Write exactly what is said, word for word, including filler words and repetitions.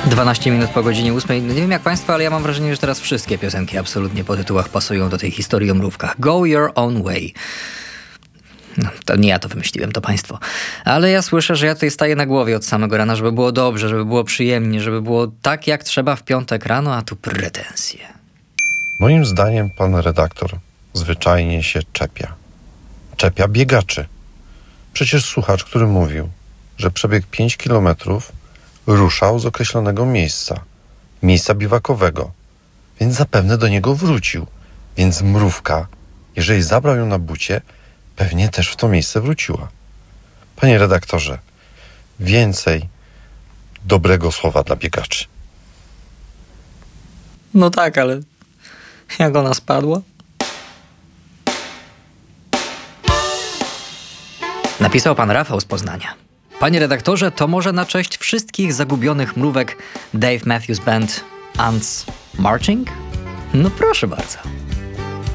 dwanaście minut po godzinie ósmej. Nie wiem jak państwo, ale ja mam wrażenie, że teraz wszystkie piosenki absolutnie po tytułach pasują do tej historii o mrówkach. Go your own way. No, to nie ja to wymyśliłem, to państwo. Ale ja słyszę, że ja tutaj staję na głowie od samego rana, żeby było dobrze, żeby było przyjemnie, żeby było tak jak trzeba w piątek rano, a tu pretensje. Moim zdaniem pan redaktor zwyczajnie się czepia. Czepia biegaczy. Przecież słuchacz, który mówił, że przebiegł pięć kilometrów, ruszał z określonego miejsca, miejsca biwakowego, więc zapewne do niego wrócił. Więc mrówka, jeżeli zabrał ją na bucie, pewnie też w to miejsce wróciła. Panie redaktorze, więcej dobrego słowa dla biegaczy. No tak, ale jak ona spadła? Napisał pan Rafał z Poznania. Panie redaktorze, to może na cześć wszystkich zagubionych mrówek Dave Matthews Band Ants Marching? No proszę bardzo.